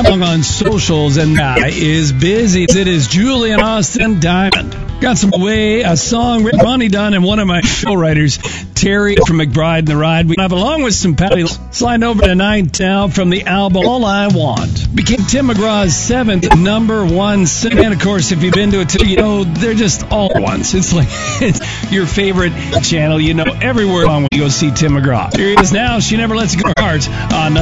along on socials, and guy is busy. It is Julian Austin Diamond. Got a song, Ronnie Dunn, and one of my show writers, Terry from McBride and the Ride. We have, along with some Patty, sliding over to Night Now from the album All I Want. Became Tim McGraw's 7th #1 single. And of course, if you've been to it, you know they're just all ones. It's like it's your favorite channel. You know every word on when you go see Tim McGraw. Here he is now. She Never Lets Go of Heart on